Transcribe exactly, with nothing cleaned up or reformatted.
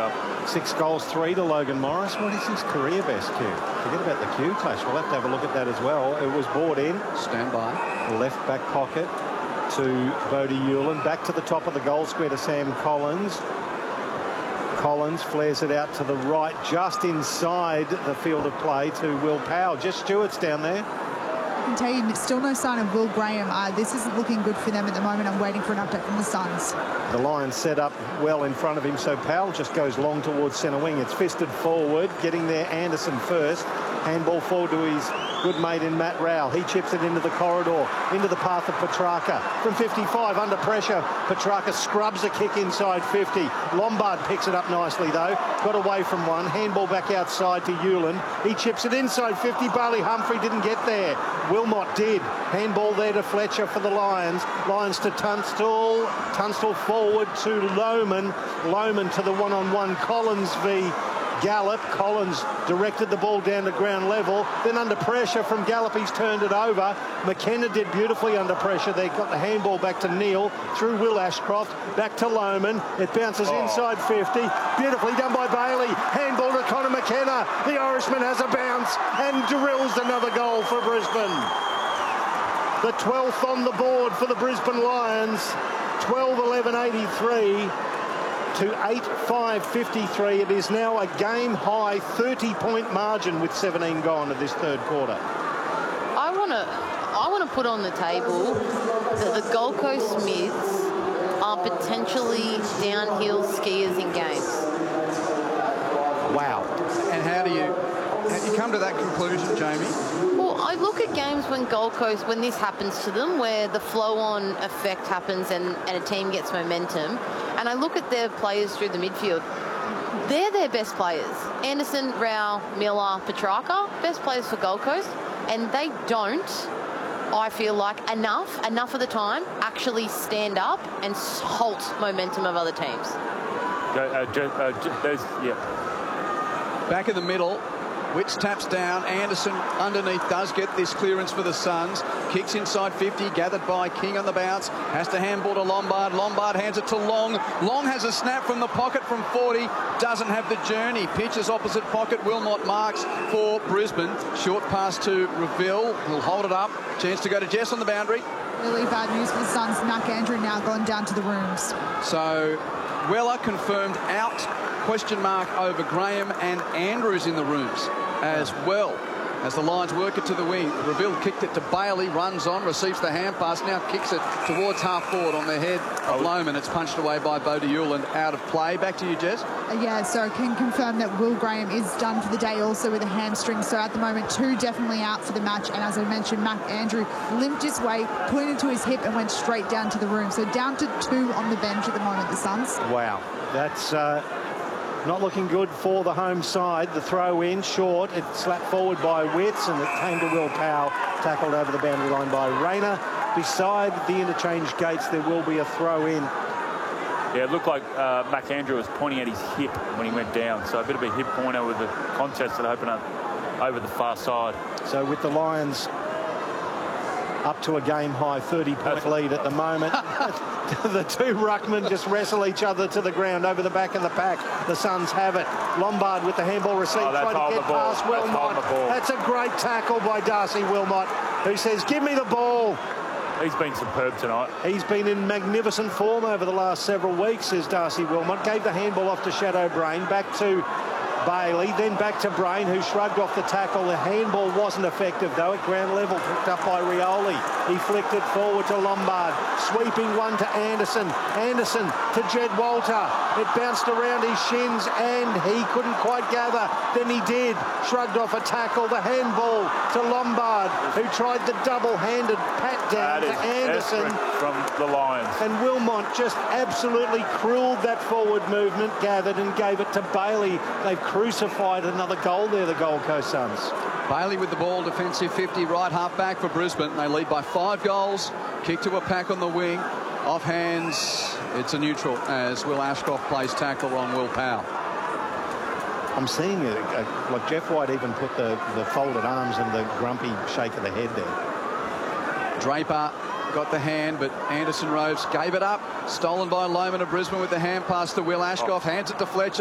Uh, Six goals, three to Logan Morris. What is his career best, Q? Forget about the Q clash. We'll have to have a look at that as well. It was brought in. Stand by. Left back pocket to Bodie Hewlin. Back to the top of the goal square to Sam Collins. Collins flares it out to the right, just inside the field of play to Will Powell. Just Stewart's down there. I can tell you, still no sign of Will Graham. Uh, this isn't looking good for them at the moment. I'm waiting for an update from the Suns. The Lions set up well in front of him, so Powell just goes long towards centre wing. It's fisted forward, getting there Anderson first. Handball forward to his good mate in Matt Rowell. He chips it into the corridor, into the path of Petrarca. From fifty-five, under pressure, Petrarca scrubs a kick inside fifty. Lombard picks it up nicely, though. Got away from one. Handball back outside to Hewlin. He chips it inside fifty. Bailey Humphrey didn't get there. Wilmot did. Handball there to Fletcher for the Lions. Lions to Tunstall. Tunstall forward to Lohman. Lohman to the one-on-one. Collins v. Gallup. Collins directed the ball down to ground level. Then under pressure from Gallup, he's turned it over. McKenna did beautifully under pressure. They got the handball back to Neal, through Will Ashcroft, back to Lohman. It bounces oh. inside fifty. Beautifully done by Bailey. Handball to Connor McKenna. The Irishman has a bounce and drills another goal for Brisbane. The twelfth on the board for the Brisbane Lions. twelve eleven eighty-three. To eight five fifty-three. It is now a game-high thirty point margin with seventeen gone of this third quarter. I want to I want to put on the table that the Gold Coast Mids are potentially downhill skiers in games. Wow. And how do you, how do you come to that conclusion, Jamie? Well, I look at games when Gold Coast, when this happens to them, where the flow-on effect happens and, and a team gets momentum, and I look at their players through the midfield. They're their best players. Anderson, Rao, Miller, Petrarca, best players for Gold Coast, and they don't, I feel like, enough, enough of the time, actually stand up and halt momentum of other teams. uh, uh, there's, yeah. Back in the middle. Wicks taps down. Anderson underneath does get this clearance for the Suns. Kicks inside fifty, gathered by King on the bounce. Has to handball to Lombard. Lombard hands it to Long. Long has a snap from the pocket from forty. Doesn't have the journey. Pitches opposite pocket. Wilmot marks for Brisbane. Short pass to Reville. He'll hold it up. Chance to go to Jess on the boundary. Really bad news for the Suns. Mac Andrew now gone down to the rooms. So Weller confirmed out. Question mark over Graham, and Andrews in the rooms as well. As the Lions work it to the wing, Reville kicked it to Bailey, runs on, receives the hand pass, now kicks it towards half forward on the head of Lohman. It's punched away by Bodie Hewlin, out of play. Back to you, Jess. Uh, yeah, so I can confirm that Will Graham is done for the day also with a hamstring. So at the moment, two definitely out for the match. And as I mentioned, Mac Andrew limped his way, pointed to his hip and went straight down to the room. So down to two on the bench at the moment, the Suns. Wow, that's... Uh... not looking good for the home side. The throw in short. It slapped forward by Witts and it came to Will Powell, tackled over the boundary line by Rayner. Beside the interchange gates, there will be a throw in. Yeah, it looked like uh, Mac Andrew was pointing at his hip when he went down. So a bit of a hip pointer with the contest that opened up over the far side. So with the Lions up to a game high thirty point lead at the moment. The two ruckmen just wrestle each other to the ground over the back of the pack. The Suns have it. Lombard with the handball receipt, oh, trying to get past Wilmot. That's, that's a great tackle by Darcy Wilmot, who says, give me the ball. He's been superb tonight. He's been in magnificent form over the last several weeks, says Darcy Wilmot. Gave the handball off to Shadow Brain, back to Bailey, then back to Brain, who shrugged off the tackle. The handball wasn't effective, though, at ground level, picked up by Rioli. He flicked it forward to Lombard, sweeping one to Anderson. Anderson to Jed Walter. It bounced around his shins, and he couldn't quite gather. Then he did. Shrugged off a tackle. The handball to Lombard, who tried the double-handed pat down that to Anderson. From the Lions. And Wilmot just absolutely cruelled that forward movement, gathered and gave it to Bailey. They've crucified another goal there, the Gold Coast Suns. Bailey with the ball, defensive fifty, right half back for Brisbane. They lead by five goals. Kick to a pack on the wing. Off hands, it's a neutral as Will Ashcroft plays tackle on Will Powell. I'm seeing it, like Jeff White even put the, the folded arms and the grumpy shake of the head there. Draper got the hand, but Anderson Roves gave it up. Stolen by Lohman of Brisbane with the hand pass to Will Ashcroft. Hands it to Fletcher.